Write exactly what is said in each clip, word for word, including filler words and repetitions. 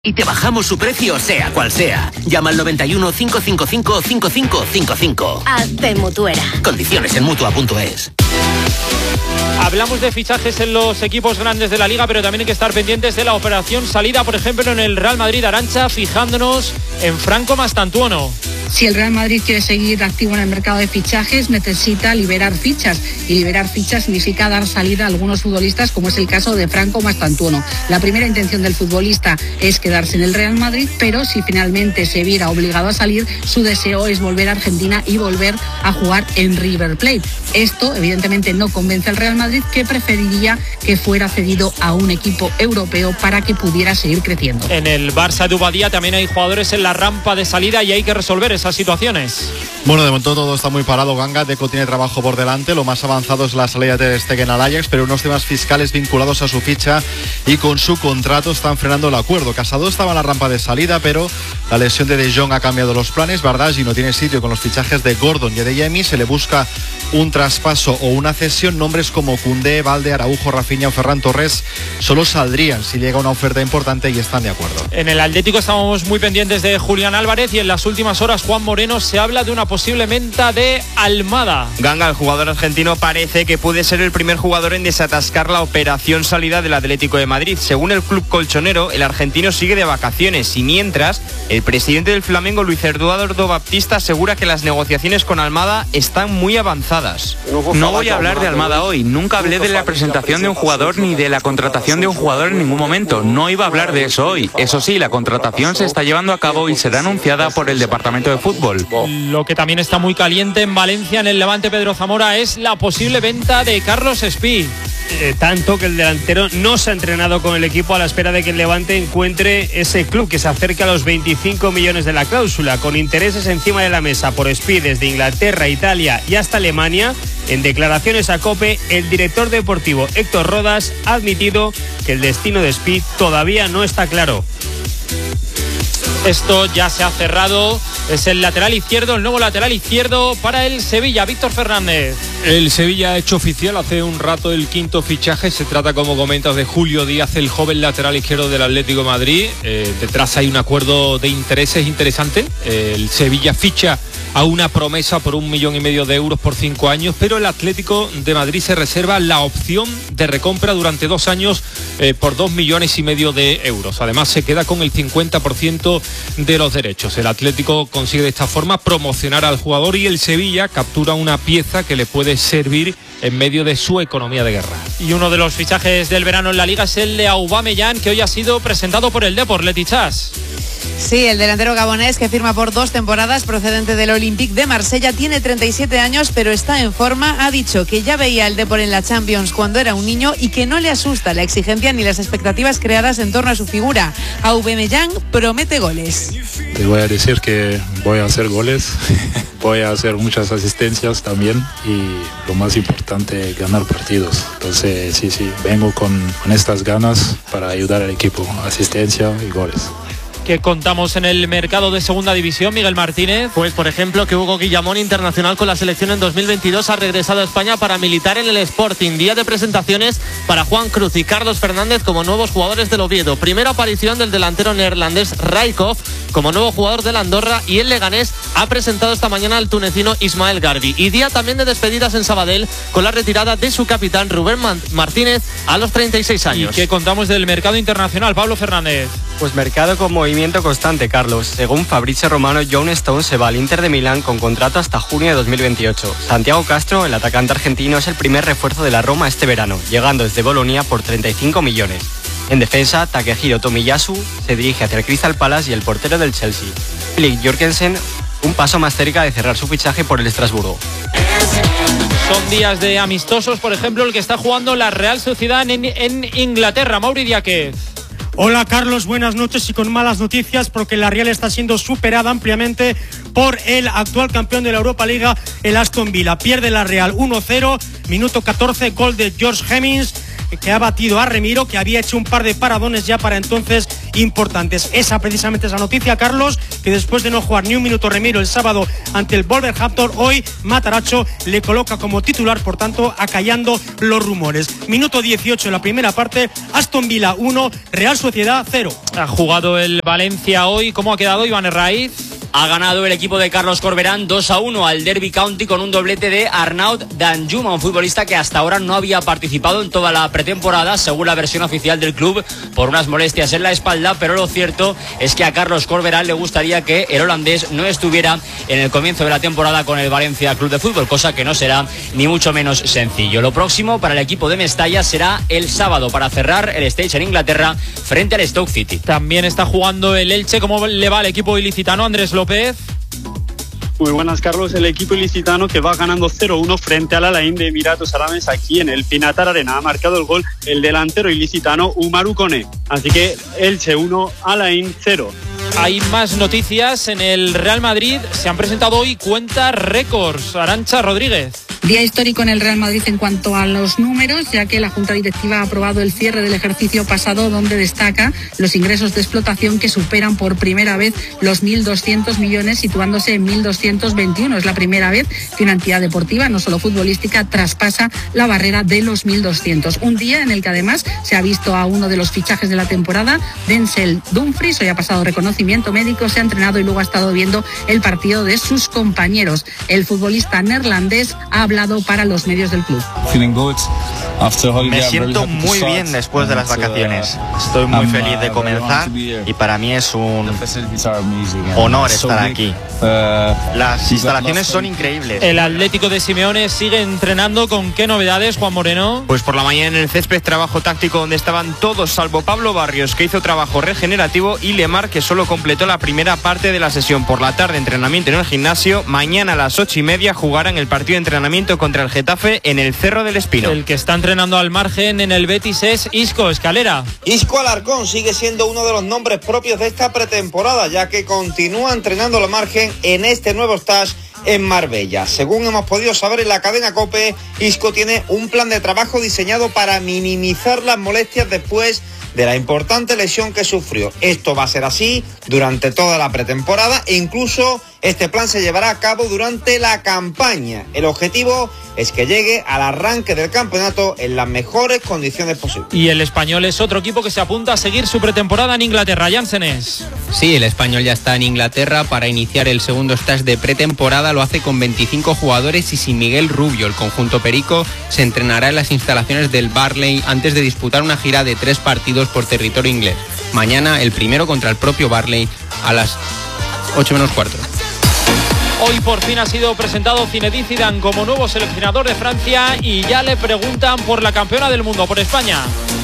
Y te bajamos su precio sea cual sea. Llama al noventa y uno, cinco cinco cinco, cinco cinco cinco cinco. Hazte Mutuera. Condiciones en Mutua punto es. Hablamos de fichajes en los equipos grandes de la Liga, pero también hay que estar pendientes de la operación salida, por ejemplo, en el Real Madrid, Arantxa, fijándonos en Franco Mastantuono. Si el Real Madrid quiere seguir activo en el mercado de fichajes, necesita liberar fichas. Y liberar fichas significa dar salida a algunos futbolistas, como es el caso de Franco Mastantuono. La primera intención del futbolista es quedarse en el Real Madrid, pero si finalmente se viera obligado a salir, su deseo es volver a Argentina y volver a jugar en River Plate. Esto, evidentemente, no convence al Real Madrid, que preferiría que fuera cedido a un equipo europeo para que pudiera seguir creciendo. En el Barça de Ubadía también hay jugadores en la rampa de salida y hay que resolver esas situaciones. Bueno, de momento todo está muy parado, Ganga. Deco tiene trabajo por delante. Lo más avanzado es la salida de Ter Stegen al Ajax, pero unos temas fiscales vinculados a su ficha y con su contrato están frenando el acuerdo. Casado estaba en la rampa de salida, pero la lesión de De Jong ha cambiado los planes. Bardghji no tiene sitio con los fichajes de Gordon y de Adeyemi. Se le busca un traspaso o una cesión. Nombres como Koundé, Valde, Araujo, Rafinha o Ferran Torres solo saldrían si llega una oferta importante y están de acuerdo. En el Atlético estamos muy pendientes de Julián Álvarez y en las últimas horas Juan Moreno se habla de una posible venta de Almada. Ganga, el jugador argentino, parece que puede ser el primer jugador en desatascar la operación salida del Atlético de Madrid. Según el club colchonero, el argentino sigue de vacaciones y mientras, el presidente del Flamengo, Luis Eduardo Baptista, asegura que las negociaciones con Almada están muy avanzadas. No voy a hablar de Almada hoy. Nunca hablé de la presentación de un jugador ni de la contratación de un jugador en ningún momento. No iba a hablar de eso hoy. Eso sí, la contratación se está llevando a cabo y será anunciada por el departamento de fútbol. Lo que también está muy caliente en Valencia, en el Levante Pedro Zamora, es la posible venta de Carlos Espí. Eh, tanto que el delantero no se ha entrenado con el equipo a la espera de que el Levante encuentre ese club que se acerca a los veinticinco millones de la cláusula, con intereses encima de la mesa por Espí desde Inglaterra, Italia y hasta Alemania. En declaraciones a COPE, el director deportivo Héctor Rodas ha admitido que el destino de Espí todavía no está claro. Esto ya se ha cerrado. Es el lateral izquierdo, el nuevo lateral izquierdo para el Sevilla, Víctor Fernández. El Sevilla ha hecho oficial hace un rato el quinto fichaje. Se trata, como comentas, de Julio Díaz, el joven lateral izquierdo del Atlético de Madrid. Eh, detrás hay un acuerdo de intereses interesante. Eh, el Sevilla ficha a una promesa por un millón y medio de euros por cinco años, pero el Atlético de Madrid se reserva la opción de recompra durante dos años eh, por dos millones y medio de euros. Además, se queda con el cincuenta por ciento de los derechos. El Atlético consigue de esta forma promocionar al jugador y el Sevilla captura una pieza que le puede servir en medio de su economía de guerra. Y uno de los fichajes del verano en la Liga es el de Aubameyang, que hoy ha sido presentado por el Depor. Leti Chas. Sí, el delantero gabonés, que firma por dos temporadas, procedente del Olympique de Marsella, tiene treinta y siete años, pero está en forma. Ha dicho que ya veía el Depor en la Champions cuando era un niño y que no le asusta la exigencia ni las expectativas creadas en torno a su figura. Aubameyang promete goles. Te voy a decir que voy a hacer goles, voy a hacer muchas asistencias también y lo más importante, ganar partidos. Entonces, sí, sí, vengo con, con estas ganas para ayudar al equipo, asistencia y goles. ¿Qué contamos en el mercado de segunda división, Miguel Martínez? Pues, por ejemplo, que Hugo Guillamón, internacional con la selección en dos mil veintidós, ha regresado a España para militar en el Sporting. Día de presentaciones para Juan Cruz y Carlos Fernández como nuevos jugadores del Oviedo. Primera aparición del delantero neerlandés Rijkaard como nuevo jugador del Andorra, y el Leganés ha presentado esta mañana al tunecino Ismael Garbi. Y día también de despedidas en Sabadell con la retirada de su capitán Rubén Martínez a los treinta y seis años. ¿Y qué contamos del mercado internacional, Pablo Fernández? Pues mercado con movimiento constante, Carlos. Según Fabrizio Romano, John Stone se va al Inter de Milán con contrato hasta junio de dos mil veintiocho. Santiago Castro, el atacante argentino, es el primer refuerzo de la Roma este verano, llegando desde Bolonia por treinta y cinco millones. En defensa, Takehiro Tomiyasu se dirige hacia el Crystal Palace y el portero del Chelsea, Philip Jorgensen, un paso más cerca de cerrar su fichaje por el Estrasburgo. Son días de amistosos, por ejemplo, el que está jugando la Real Sociedad en, en Inglaterra. Mauri Diáquez. Hola Carlos, buenas noches y con malas noticias porque la Real está siendo superada ampliamente por el actual campeón de la Europa Liga, el Aston Villa. Pierde la Real uno cero, minuto catorce, gol de George Hemmings, que ha batido a Remiro, que había hecho un par de paradones ya para entonces, importantes. Esa precisamente es la noticia, Carlos, que después de no jugar ni un minuto Remiro el sábado ante el Wolverhampton, hoy Matarazzo le coloca como titular, por tanto acallando los rumores. Minuto dieciocho en la primera parte, Aston Villa uno, Real Sociedad cero. Ha jugado el Valencia hoy. ¿Cómo ha quedado, Iván Herraiz? Ha ganado el equipo de Carlos Corberán dos a uno al Derby County con un doblete de Arnaud Danjuma, un futbolista que hasta ahora no había participado en toda la pretemporada, según la versión oficial del club, por unas molestias en la espalda, pero lo cierto es que a Carlos Corberán le gustaría que el holandés no estuviera en el comienzo de la temporada con el Valencia Club de Fútbol, cosa que no será ni mucho menos sencillo. Lo próximo para el equipo de Mestalla será el sábado para cerrar el stage en Inglaterra frente al Stoke City. También está jugando el Elche. ¿Cómo le va al equipo ilicitano, Andrés López? Muy buenas, Carlos. El equipo ilicitano que va ganando cero uno frente al Alain de Emiratos Árabes aquí en el Pinatar Arena. Ha marcado el gol el delantero ilicitano Umaru Kone. Así que Elche uno, Alain cero. Hay más noticias en el Real Madrid. Se han presentado hoy cuentas récords. Arantxa Rodríguez. Día histórico en el Real Madrid en cuanto a los números, ya que la Junta Directiva ha aprobado el cierre del ejercicio pasado, donde destaca los ingresos de explotación que superan por primera vez los mil doscientos millones, situándose en mil doscientos veintiuno. Es la primera vez que una entidad deportiva, no solo futbolística, traspasa la barrera de los mil doscientos. Un día en el que además se ha visto a uno de los fichajes de la temporada, Denzel Dumfries. Hoy ha pasado reconocimiento médico, se ha entrenado y luego ha estado viendo el partido de sus compañeros. El futbolista neerlandés ha hablado para los medios del club. Me siento muy bien después de las vacaciones. Estoy muy feliz de comenzar y para mí es un honor estar aquí. Las instalaciones son increíbles. El Atlético de Simeone sigue entrenando. ¿Con qué novedades, Juan Moreno? Pues por la mañana en el césped, trabajo táctico donde estaban todos salvo Pablo Barrios, que hizo trabajo regenerativo, y Lemar, que solo completó la primera parte de la sesión. Por la tarde, entrenamiento en el gimnasio. Mañana a las ocho y media jugarán el partido de entrenamiento contra el Getafe en el Cerro del Espino. El que está entrenando al margen en el Betis es Isco Escalera. Isco Alarcón sigue siendo uno de los nombres propios de esta pretemporada, ya que continúa entrenando al margen en este nuevo stage en Marbella. Según hemos podido saber en la cadena COPE, Isco tiene un plan de trabajo diseñado para minimizar las molestias después de la importante lesión que sufrió. Esto va a ser así durante toda la pretemporada e incluso este plan se llevará a cabo durante la campaña. El objetivo es que llegue al arranque del campeonato en las mejores condiciones posibles. Y el Español es otro equipo que se apunta a seguir su pretemporada en Inglaterra. Jansenes. Sí, el Español ya está en Inglaterra para iniciar el segundo stage de pretemporada. Lo hace con veinticinco jugadores y sin Miguel Rubio. El conjunto perico se entrenará en las instalaciones del Barley antes de disputar una gira de tres partidos por territorio inglés. Mañana el primero contra el propio Barley a las ocho menos cuarto. Hoy por fin ha sido presentado Zinedine Zidane como nuevo seleccionador de Francia y ya le preguntan por la campeona del mundo, por España.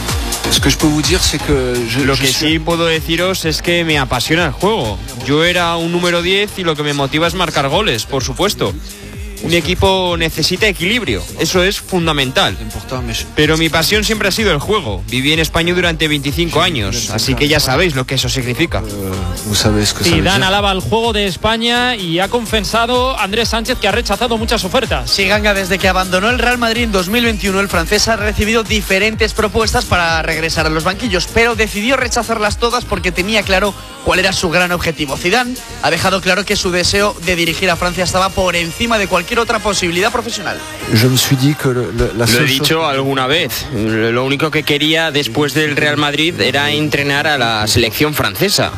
Lo que sí puedo deciros es que me apasiona el juego. Yo era un número diez y lo que me motiva es marcar goles, por supuesto. Un equipo necesita equilibrio, eso es fundamental. Pero mi pasión siempre ha sido el juego. Viví en España durante veinticinco años, así que ya sabéis lo que eso significa. Zidane alaba el juego de España y ha confesado Andrés Sánchez que ha rechazado muchas ofertas. Sí, Ganga, desde que abandonó el Real Madrid en dos mil veintiuno, el francés ha recibido diferentes propuestas para regresar a los banquillos, pero decidió rechazarlas todas porque tenía claro cuál era su gran objetivo. Zidane ha dejado claro que su deseo de dirigir a Francia estaba por encima de cualquier otra posibilidad profesional. Lo he dicho alguna vez. Lo único que quería después del Real Madrid era entrenar a la selección francesa.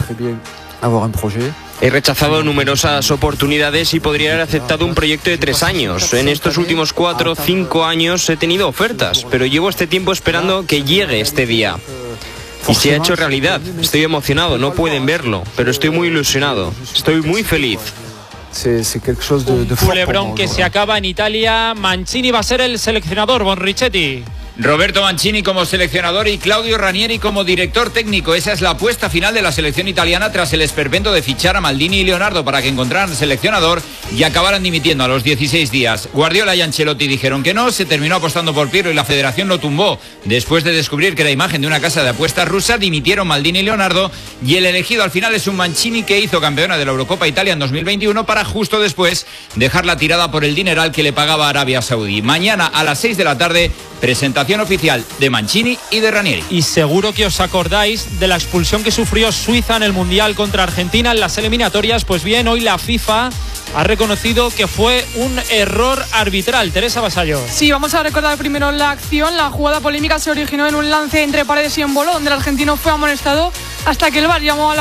He rechazado numerosas oportunidades y podría haber aceptado un proyecto de tres años. En estos últimos cuatro o cinco años he tenido ofertas, pero llevo este tiempo esperando que llegue este día. Y se ha hecho realidad. Estoy emocionado, no pueden verlo, pero estoy muy ilusionado. Estoy muy feliz. Un culebrón que se acaba en Italia. Mancini va a ser el seleccionador, Bonrichetti. Roberto Mancini como seleccionador y Claudio Ranieri como director técnico. Esa es la apuesta final de la selección italiana tras el esperpento de fichar a Maldini y Leonardo para que encontraran seleccionador y acabaran dimitiendo a los dieciséis días. Guardiola y Ancelotti dijeron que no, se terminó apostando por Pirlo y la federación lo tumbó. Después de descubrir que la imagen de una casa de apuestas rusa, dimitieron Maldini y Leonardo y el elegido al final es un Mancini que hizo campeona de la Eurocopa Italia en dos mil veintiuno para justo después dejarla tirada por el dineral que le pagaba Arabia Saudí. Mañana a las seis de la tarde presenta presentación oficial de Mancini y de Ranieri. Y seguro que os acordáis de la expulsión que sufrió Suiza en el Mundial contra Argentina en las eliminatorias. Pues bien, hoy la FIFA ha reconocido que fue un error arbitral. Teresa Vasallo. Sí, vamos a recordar primero la acción. La jugada polémica se originó en un lance entre Paredes y Embolo, donde el argentino fue amonestado hasta que el V A R llamó a la